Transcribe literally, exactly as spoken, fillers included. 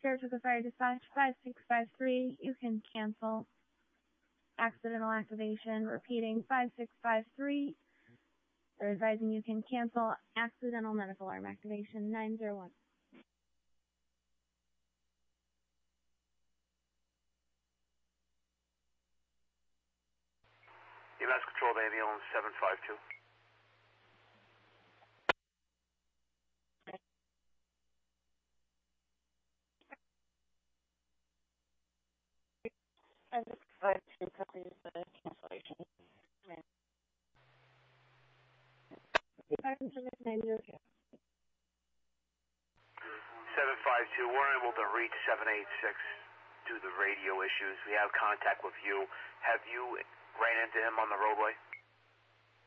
Saratoga Fire Dispatch five six five three, you can cancel accidental activation. Repeating, five six five three, they're advising you can cancel accidental medical alarm activation. nine zero one. E M S controlled ambulance seven five two. I just tried to copy the cancellation. seven five two, we're able to reach seven eight six due to the radio issues. We have contact with you. Have you ran into him on the roadway?